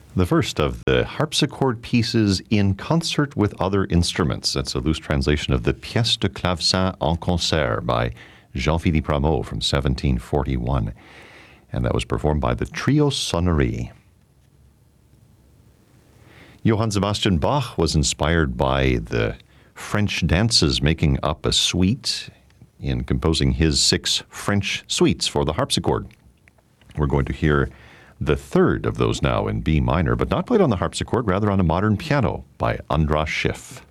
The first of the harpsichord pieces in concert with other instruments. That's a loose translation of the Pièce de clavecin en concert by Jean-Philippe Rameau from 1741. And that was performed by the Trio Sonnerie. Johann Sebastian Bach was inspired by the French dances, making up a suite in composing his 6 French suites for the harpsichord. We're going to hear the third of those now in B minor, but not played on the harpsichord, rather on a modern piano by Andras Schiff.